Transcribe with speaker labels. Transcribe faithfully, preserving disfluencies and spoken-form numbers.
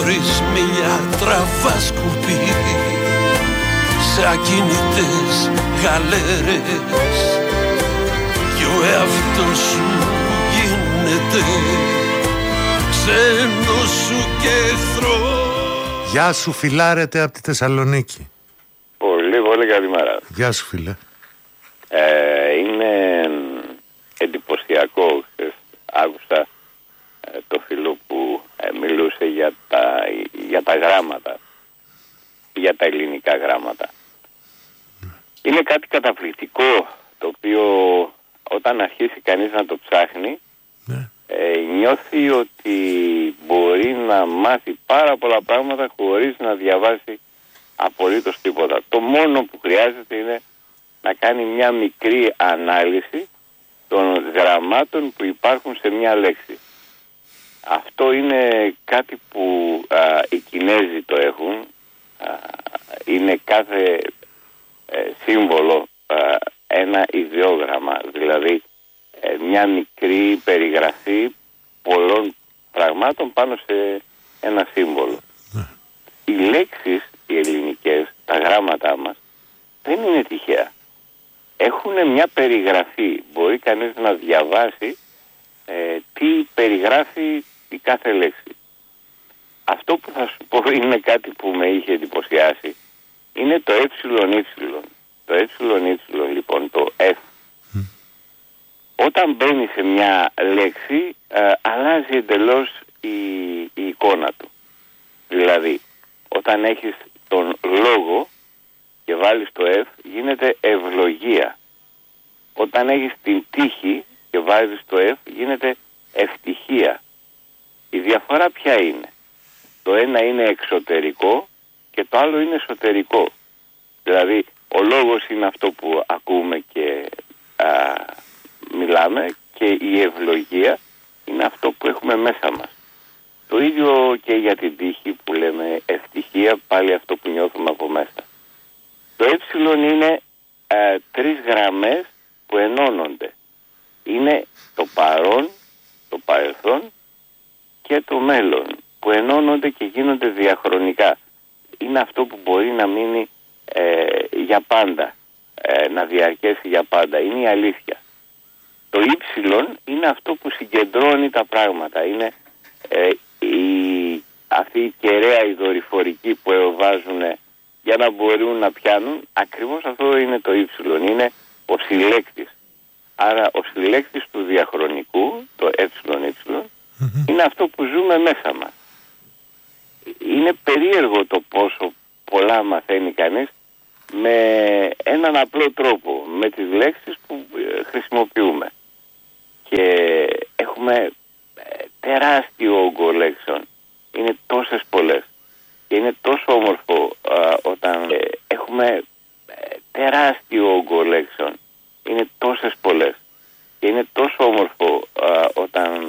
Speaker 1: χωρίς μια τραβά σκουπί σε ακίνητες γαλέρες κι ο εαυτός σου γίνεται ξένος σου και εχθρός.
Speaker 2: Γεια σου φιλάρετε από τη Θεσσαλονίκη.
Speaker 3: Πολύ πολύ καλημέρα.
Speaker 2: Γεια σου φίλε.
Speaker 3: Ε, είναι εντυπωσιακό. Άκουσα ε, το φίλο που ε, μιλούσε για τα, για τα γράμματα, για τα ελληνικά γράμματα. Είναι κάτι καταπληκτικό το οποίο όταν αρχίσει κανείς να το ψάχνει
Speaker 2: ναι.
Speaker 3: ε, νιώθει ότι μπορεί να μάθει πάρα πολλά πράγματα χωρίς να διαβάσει απολύτως τίποτα. Το μόνο που χρειάζεται είναι να κάνει μια μικρή ανάλυση των γραμμάτων που υπάρχουν σε μια λέξη. Αυτό είναι κάτι που α, οι Κινέζοι το έχουν. Α, είναι κάθε ε, σύμβολο α, ένα ιδεόγραμμα, δηλαδή ε, μια μικρή περιγραφή πολλών πραγμάτων πάνω σε ένα σύμβολο.
Speaker 2: Ναι.
Speaker 3: Οι λέξεις, οι ελληνικές, τα γράμματά μας δεν είναι τυχαία. Έχουν μια περιγραφή. Μπορεί κανείς να διαβάσει ε, τι περιγράφει η κάθε λέξη. Αυτό που θα σου πω είναι κάτι που με είχε εντυπωσιάσει. Είναι το ε. Το ε λοιπόν, το F. Mm. Όταν μπαίνει σε μια λέξη ε, αλλάζει εντελώς η, η εικόνα του. Δηλαδή, όταν έχεις τον λόγο και βάλεις το F, γίνεται ευλογία. Όταν έχεις την τύχη και βάζεις το F, γίνεται ευτυχία. Η διαφορά ποια είναι? Το ένα είναι εξωτερικό και το άλλο είναι εσωτερικό. Δηλαδή, ο λόγος είναι αυτό που ακούμε και α, μιλάμε και η ευλογία είναι αυτό που έχουμε μέσα μας. Το ίδιο και για την τύχη που λέμε ευτυχία, πάλι αυτό που νιώθουμε από μέσα. Το ε είναι ε, τρεις γραμμές που ενώνονται. Είναι το παρόν, το παρελθόν και το μέλλον που ενώνονται και γίνονται διαχρονικά. Είναι αυτό που μπορεί να μείνει ε, για πάντα, ε, να διαρκέσει για πάντα. Είναι η αλήθεια. Το ύψιλον είναι αυτό που συγκεντρώνει τα πράγματα. Είναι ε, η, αυτή η κεραία η δορυφορική που βάζουν για να μπορούν να πιάνουν. Ακριβώς αυτό είναι το ύψιλον. Είναι ο συλλέκτης. Άρα ο συλλέκτης του διαχρονικού, το ε, mm-hmm. είναι αυτό που ζούμε μέσα μας. Είναι περίεργο το πόσο πολλά μαθαίνει κανείς με έναν απλό τρόπο, με τις λέξεις που χρησιμοποιούμε. Και έχουμε τεράστιο όγκο λέξεων. Είναι τόσες πολλές. Και είναι τόσο όμορφο α, όταν ε, έχουμε ε, τεράστιο όγκο λέξεων. Είναι τόσες πολλές. Και είναι τόσο όμορφο α, όταν